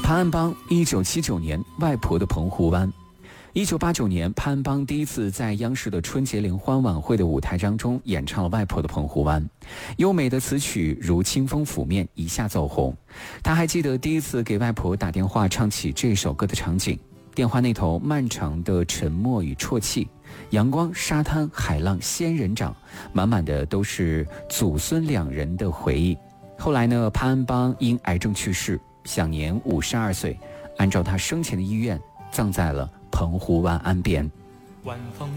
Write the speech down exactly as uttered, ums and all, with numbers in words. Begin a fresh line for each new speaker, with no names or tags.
潘安邦一九七九年外婆的澎湖湾。一九八九年，潘安邦第一次在央视的春节联欢晚会的舞台当中演唱了外婆的澎湖湾，优美的词曲如清风拂面，一下走红。他还记得第一次给外婆打电话唱起这首歌的场景，电话那头漫长的沉默与啜泣，阳光、沙滩、海浪、仙人掌，满满的都是祖孙两人的回忆。后来呢，潘安邦因癌症去世，享年五十二岁，按照他生前的意愿，葬在了澎湖湾岸边。
晚风